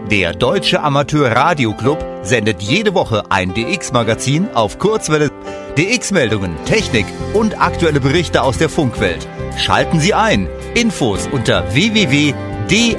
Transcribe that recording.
Der Deutsche Amateur Radio Club sendet jede Woche ein DX-Magazin auf Kurzwelle. DX-Meldungen, Technik und aktuelle Berichte aus der Funkwelt. Schalten Sie ein. Infos unter www.dax.de.